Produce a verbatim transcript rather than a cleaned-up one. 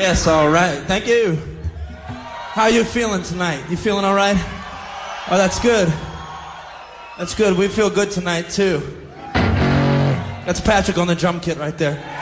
Yes, all right. Thank you. How are you feeling tonight? You feeling all right? Oh, that's good. That's good. We feel good tonight, too. That's Patrick on the drum kit right there.